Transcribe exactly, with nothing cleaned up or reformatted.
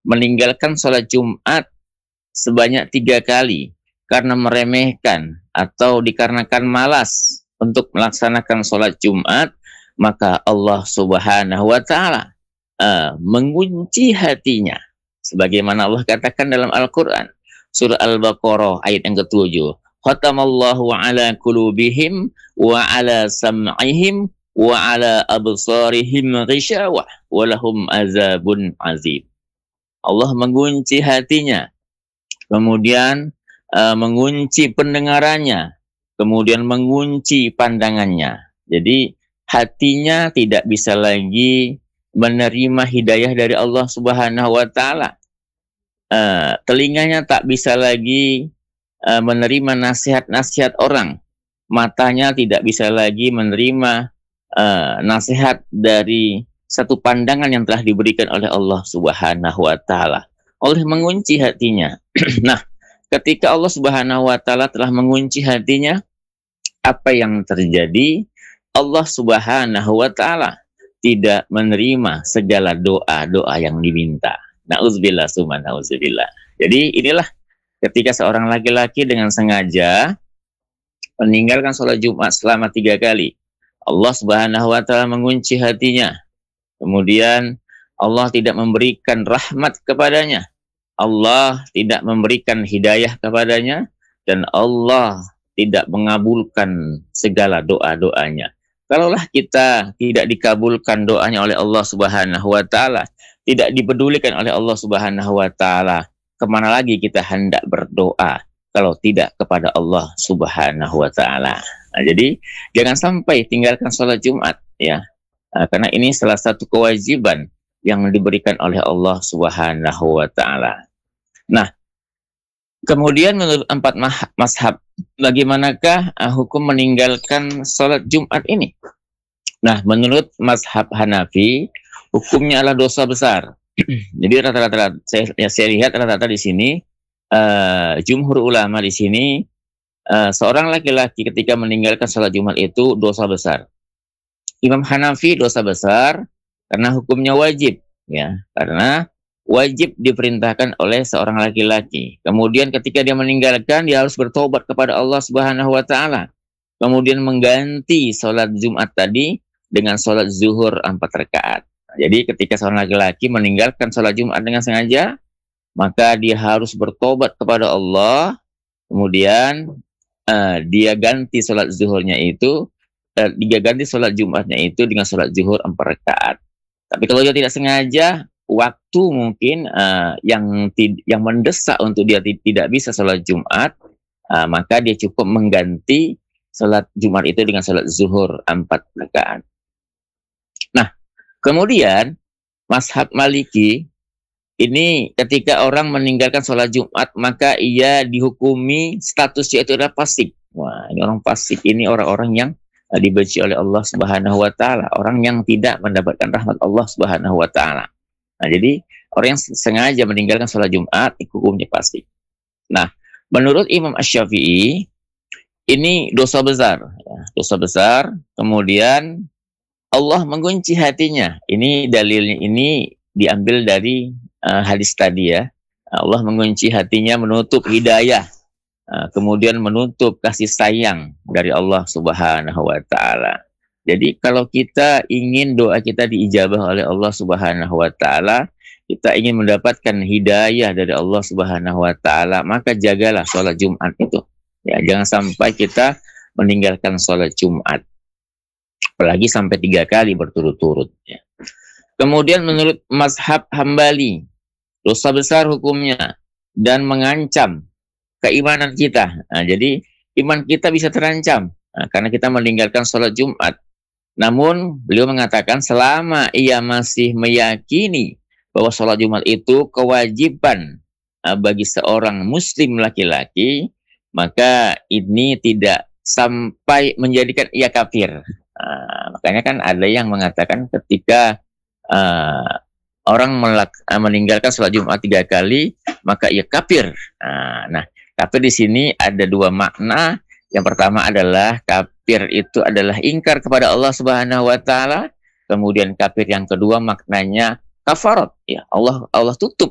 meninggalkan sholat Jumat sebanyak tiga kali karena meremehkan atau dikarenakan malas untuk melaksanakan sholat Jumat, maka Allah Subhanahu wa Ta'ala uh, mengunci hatinya, sebagaimana Allah katakan dalam Al-Quran, surah Al-Baqarah ayat yang ketujuh. Khatamallahu ala qulubihim wa ala sam'ihim wa ala absarihim ghishawah wa lahum azabun azim. Allah mengunci hatinya, kemudian uh, mengunci pendengarannya, kemudian mengunci pandangannya. Jadi hatinya tidak bisa lagi menerima hidayah dari Allah Subhanahu wa Ta'ala. Uh, telinganya tak bisa lagi uh, menerima nasihat-nasihat orang. Matanya tidak bisa lagi menerima uh, nasihat dari satu pandangan yang telah diberikan oleh Allah Subhanahu wa Ta'ala. Allah mengunci hatinya. Nah, ketika Allah Subhanahu wa Ta'ala telah mengunci hatinya, apa yang terjadi? Allah Subhanahu wa Ta'ala tidak menerima segala doa-doa yang diminta. Na'udzubillah summa na'udzubillah. Jadi inilah ketika seorang laki-laki dengan sengaja meninggalkan sholat Jumat selama tiga kali, Allah Subhanahu wa Ta'ala mengunci hatinya. Kemudian Allah tidak memberikan rahmat kepadanya, Allah tidak memberikan hidayah kepadanya, dan Allah tidak mengabulkan segala doa-doanya. Kalaulah kita tidak dikabulkan doanya oleh Allah Subhanahu wa Ta'ala, tidak dipedulikan oleh Allah Subhanahu wa Ta'ala, kemana lagi kita hendak berdoa kalau tidak kepada Allah Subhanahu wa Ta'ala? Nah, jadi jangan sampai tinggalkan sholat Jumat, ya. Nah, karena ini salah satu kewajiban yang diberikan oleh Allah Subhanahu wa Ta'ala. Nah, kemudian menurut empat mazhab, bagaimanakah uh, hukum meninggalkan sholat Jumat ini? Nah, menurut mazhab Hanafi, hukumnya adalah dosa besar. Jadi rata-rata saya, ya, saya lihat rata-rata di sini uh, jumhur ulama di sini uh, seorang laki-laki ketika meninggalkan sholat Jumat itu dosa besar. Imam Hanafi dosa besar karena hukumnya wajib, ya, karena wajib diperintahkan oleh seorang laki-laki. Kemudian ketika dia meninggalkan, dia harus bertobat kepada Allah Subhanahu wa Ta'ala. Kemudian mengganti sholat Jumat tadi dengan sholat zuhur empat rakaat. Jadi ketika seorang laki-laki meninggalkan sholat Jumat dengan sengaja, maka dia harus bertobat kepada Allah. Kemudian uh, dia ganti sholat zuhurnya itu, uh, dia ganti sholat Jumatnya itu dengan sholat zuhur empat rakaat. Tapi kalau dia tidak sengaja, waktu mungkin uh, yang yang mendesak untuk dia tidak bisa sholat Jumat, uh, maka dia cukup mengganti sholat Jumat itu dengan sholat zuhur empat rakaat. Nah, kemudian mazhab Maliki ini ketika orang meninggalkan sholat Jumat, maka ia dihukumi statusnya itu adalah fasik. Wah, ini orang fasik, ini orang-orang yang uh, dibenci oleh Allah Subhanahu wa Ta'ala, orang yang tidak mendapatkan rahmat Allah Subhanahu wa Ta'ala. Nah, jadi orang yang sengaja meninggalkan sholat Jumat hukumnya pasti. Nah, menurut Imam Asy-Syafi'i ini dosa besar, ya, dosa besar. Kemudian Allah mengunci hatinya. Ini dalilnya ini diambil dari uh, hadis tadi, ya. Allah mengunci hatinya, menutup hidayah, uh, kemudian menutup kasih sayang dari Allah Subhanahu wa Ta'ala. Jadi kalau kita ingin doa kita diijabah oleh Allah Subhanahu wa Ta'ala, kita ingin mendapatkan hidayah dari Allah Subhanahu wa Ta'ala, maka jagalah sholat Jumat itu. Ya, jangan sampai kita meninggalkan sholat Jumat, apalagi sampai tiga kali berturut-turut. Ya. Kemudian menurut mazhab Hambali, dosa besar hukumnya dan mengancam keimanan kita. Nah, jadi iman kita bisa terancam nah, karena kita meninggalkan sholat Jumat. Namun beliau mengatakan selama ia masih meyakini bahwa sholat Jumat itu kewajiban uh, bagi seorang muslim laki-laki, maka ini tidak sampai menjadikan ia kafir. Uh, makanya kan ada yang mengatakan ketika uh, orang melak, uh, meninggalkan sholat Jumat tiga kali, maka ia kafir. Uh, nah, kafir di sini ada dua makna. Yang pertama adalah kafir itu adalah ingkar kepada Allah Subhanahu wa Ta'ala. Kemudian kafir yang kedua maknanya kafarat, ya, Allah Allah tutup